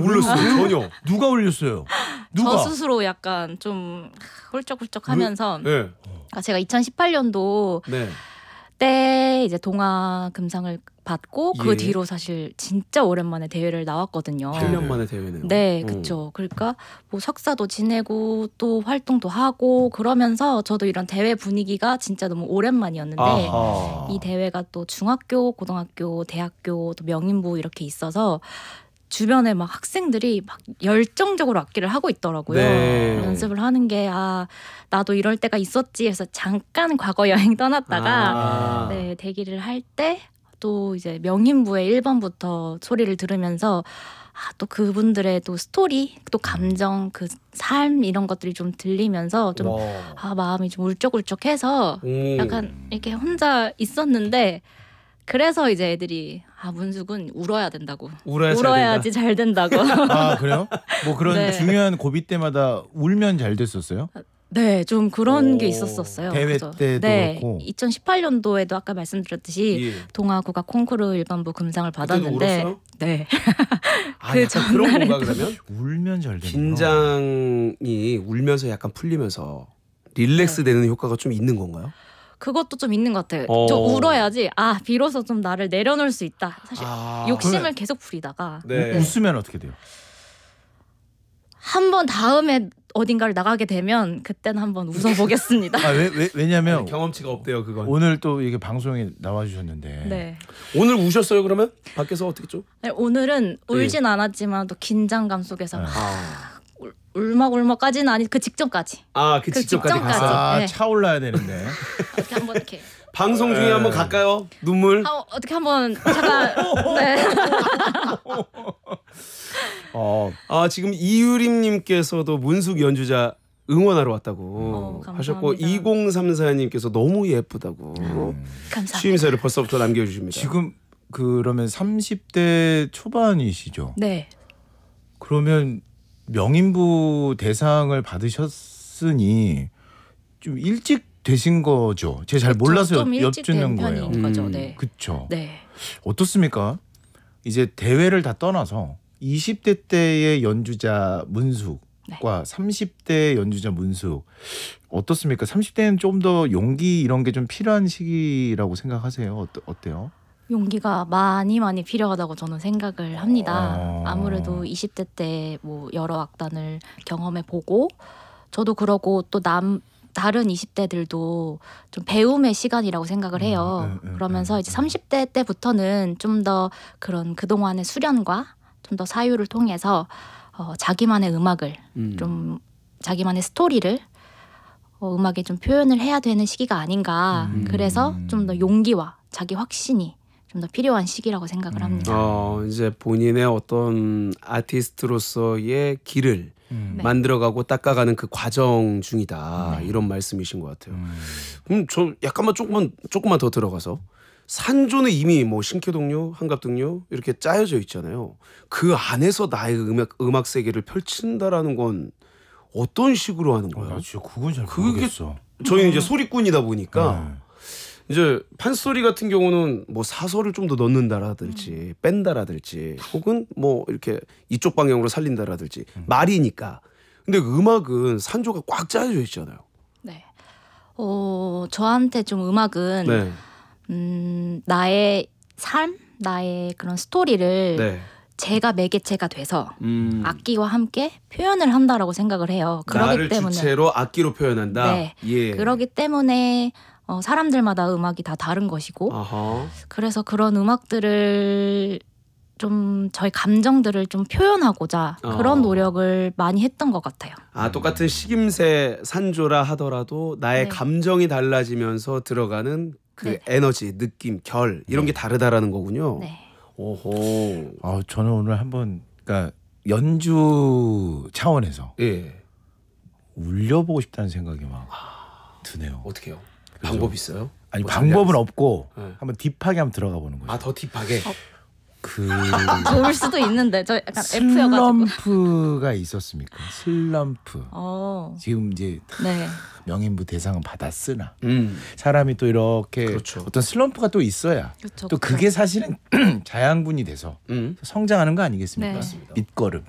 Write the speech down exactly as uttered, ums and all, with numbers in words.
몰랐어요. 전혀. 누가 올렸어요? 누가? 저 스스로 약간 좀 훌쩍훌쩍하면서 네. 아, 제가 이천십팔 년도 네. 때 이제 동아 금상을 받고 예. 그 뒤로 사실 진짜 오랜만에 대회를 나왔거든요. 팔 년 만에 대회네요. 네, 어. 그렇죠. 그러니까 뭐 석사도 지내고 또 활동도 하고 그러면서 저도 이런 대회 분위기가 진짜 너무 오랜만이었는데 아하. 이 대회가 또 중학교, 고등학교, 대학교, 또 명인부 이렇게 있어서 주변에 막 학생들이 막 열정적으로 악기를 하고 있더라고요. 네. 연습을 하는 게 아 나도 이럴 때가 있었지 해서 잠깐 과거 여행 떠났다가 아. 네, 대기를 할 때 또 이제 명인부의 일 번부터 소리를 들으면서 아, 또 그분들의 또 스토리, 또 감정, 그 삶 이런 것들이 좀 들리면서 좀 와. 아, 마음이 좀 울적울적해서 오. 약간 이렇게 혼자 있었는데 그래서 이제 애들이 아 문숙은 울어야 된다고 울어야 잘 울어야지 잘 된다고 아 그래요? 뭐 그런 네. 중요한 고비 때마다 울면 잘 됐었어요? 네, 좀 그런 오. 게 있었었어요. 대회 그래서 때도 네, 그렇고. 이천십팔 년도에도 아까 말씀드렸듯이 예. 동아국악 콩쿠르 일반부 금상을 그때도 받았는데 울었어요? 네. 아, 그 약간 그런 전날에도- 건가 그러면? 울면 잘 되는 긴장이 울면서 약간 풀리면서 릴렉스 되는 효과가 좀 있는 건가요? 그것도 좀 있는 것 같아요. 어. 저 울어야지 아 비로소 좀 나를 내려놓을 수 있다. 사실 아. 욕심을 계속 부리다가 네. 웃으면 어떻게 돼요? 한 번 다음에 어딘가를 나가게 되면 그때는 한번 웃어보겠습니다. 아, 왜, 왜, 왜냐면 경험치가 없대요 그건. 오늘 또 이게 방송에 나와주셨는데 네. 오늘 우셨어요 그러면? 밖에서 어떻게 좀? 네, 오늘은 울진 않았지만 또 긴장감 속에서 막 아, 울- 울먹울먹까지는 아니 그 직전까지 아그 그 직전까지 직전까지. 갔어. 아 네. 차올라야 되는데 어떻게 한번 이렇게 방송 중에 네. 한번 갈까요? 눈물. 아, 어떻게 한번 잠깐 네. 어, 아 지금 이유림님께서도 문숙 연주자 응원하러 왔다고 어, 감사합니다. 하셨고 이공삼사님께서 너무 예쁘다고 감사합니다. 취임새를 벌써부터 남겨주십니다. 지금 그러면 삼십 대 초반이시죠? 네. 그러면 명인부 대상을 받으셨으니 좀 일찍 되신 거죠? 제가 잘 몰라서 좀 일찍 된 여쭙는 거예요. 편인 거죠. 음. 네. 그렇죠. 네. 어떻습니까? 이제 대회를 다 떠나서 이십 대 때의 연주자 문숙과 삼십 대 연주자 문숙 어떻습니까? 삼십 대는 좀 더 용기 이런 게 좀 필요한 시기라고 생각하세요? 어떠, 어때요? 용기가 많이 많이 필요하다고 저는 생각을 합니다. 어. 아무래도 이십 대 때 뭐 여러 악단을 경험해 보고 저도 그러고 또 남 다른 이십 대들도 좀 배움의 시간이라고 생각을 해요. 음, 음, 음, 그러면서 음, 이제 삼십 대 때부터는 좀 더 그런 그동안의 수련과 좀 더 사유를 통해서 어, 자기만의 음악을 음. 좀 자기만의 스토리를 어, 음악에 좀 표현을 해야 되는 시기가 아닌가. 음. 그래서 좀 더 용기와 자기 확신이 좀 더 필요한 시기라고 생각을 합니다. 어 이제 본인의 어떤 아티스트로서의 길을 음. 네. 만들어가고 닦아가는 그 과정 중이다 네. 이런 말씀이신 것 같아요. 음. 그럼 저 약간만 조금만 조금만 더 들어가서 산조는 이미 뭐 신캐동요, 한갑등요 이렇게 짜여져 있잖아요. 그 안에서 나의 음악 음악 세계를 펼친다라는 건 어떤 식으로 하는 어, 거예요? 나 진짜 그건 잘 그게- 모르겠어. 저희는 이제 소리꾼이다 보니까 네. 이제 판소리 같은 경우는 뭐 사설을 좀 더 넣는다라든지 뺀다라든지 혹은 뭐 이렇게 이쪽 방향으로 살린다라든지 말이니까. 근데 음악은 산조가 꽉 짜여져 있잖아요. 네. 어, 저한테 좀 음악은 네. 음, 나의 삶, 나의 그런 스토리를 네. 제가 매개체가 돼서 음. 악기와 함께 표현을 한다라고 생각을 해요. 그러기 나를 때문에 주체로 악기로 표현한다. 네. 예. 그러기 때문에 어, 사람들마다 음악이 다 다른 것이고 아하. 그래서 그런 음악들을 좀 저희 감정들을 좀 표현하고자 어. 그런 노력을 많이 했던 것 같아요. 아 똑같은 식임새 산조라 하더라도 나의 네. 감정이 달라지면서 들어가는 그 네. 에너지, 느낌, 결 이런 게 다르다라는 거군요. 네. 오호. 아, 저는 오늘 한번 그러니까 연주 차원에서 예. 울려보고 싶다는 생각이 막 드네요. 어떻게 해요? 그죠. 방법 있어요? 아니 뭐 방법은 전략 없고 네. 한번 딥하게 한번 들어가 보는 거죠. 아 더 딥하게. 그 좋을 수도 있는데 저 약간 F여가지고. 슬럼프가 있었습니까? 슬럼프. 어, 지금 이제 네. 명인부 대상은 받았으나 음. 사람이 또 이렇게 그렇죠. 어떤 슬럼프가 또 있어야 그렇죠. 또 그게 사실은 자양분이 돼서 음. 성장하는 거 아니겠습니까? 네. 밑거름.